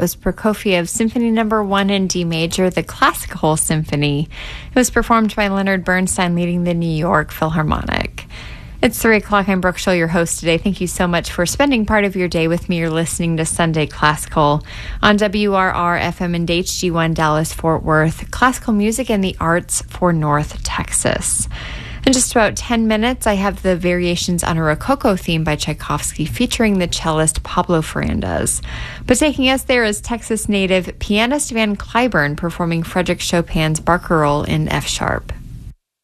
was Prokofiev Symphony No. 1 in D major, the Classical Symphony. It was performed by Leonard Bernstein leading the New York Philharmonic. It's 3 o'clock. I'm Brooke Schull, your host today. Thank you so much for spending part of your day with me. You're listening to Sunday Classical on WRR-FM and HG1 Dallas-Fort Worth. Classical music and the arts for North Texas. In just about 10 minutes, I have the Variations on a Rococo theme by Tchaikovsky featuring the cellist Pablo Ferrandez. But taking us there is Texas native pianist Van Cliburn performing Frédéric Chopin's Barcarolle in F-sharp.